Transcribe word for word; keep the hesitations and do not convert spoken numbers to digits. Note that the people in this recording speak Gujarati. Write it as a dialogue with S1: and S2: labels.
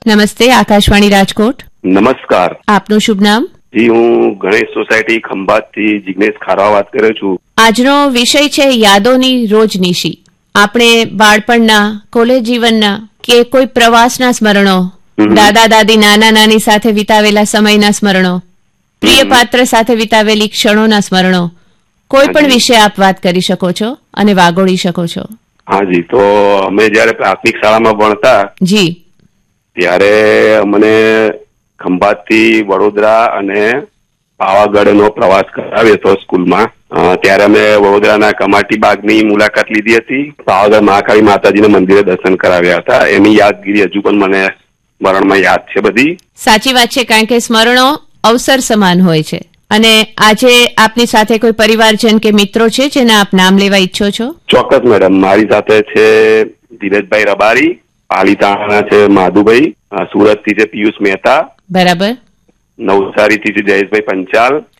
S1: નમસ્તે, આકાશવાણી રાજકોટ.
S2: નમસ્કાર.
S1: આપનું શુભ નામ?
S2: જી, હું ગણેશ સોસાયટી ખંભાતથી જિગ્નેશ ખારવા વાત કરું છું.
S1: આજનો વિષય છે યાદોની રોજનીશી. આપણે બાળપણના, કોલેજ જીવનના કે કોઈ પ્રવાસના સ્મરણો, દાદા દાદી નાના નાની સાથે વિતાવેલા સમયના સ્મરણો, પ્રિય પાત્ર સાથે વિતાવેલી ક્ષણોના સ્મરણો, કોઈ પણ વિશે આપ વાત કરી શકો છો અને વાગોળી શકો છો.
S2: હાજી, તો અમે જયારે પ્રાથમિક શાળામાં ભણતા
S1: જી
S2: ત્યારે અમને ખંભાતથી વડોદરા અને પાવાગઢનો પ્રવાસ કરાવ્યો હતો સ્કૂલમાં. ત્યારે અમે વડોદરાના કમાટી બાગની મુલાકાત લીધી હતી. પાવાગઢ મહાકાળી માતાજીના મંદિરે દર્શન કરાવ્યા હતા. એની યાદગીરી હજુ પણ મને સ્મરણમાં યાદ છે બધી.
S1: સાચી વાત છે, કારણ કે સ્મરણો અવસર સમાન હોય છે. અને આજે આપની સાથે કોઈ પરિવારજન કે મિત્રો છે જેના આપ નામ લેવા ઈચ્છો છો?
S2: ચોક્કસ મેડમ, મારી સાથે છે ધીરજભાઈ રબારી, પાલીતાણા છે માધુભાઈ, સુરતથી છે પિયુષ મહેતા,
S1: બરાબર,
S2: નવસારીથી છે જયેશભાઈ પંચાલ,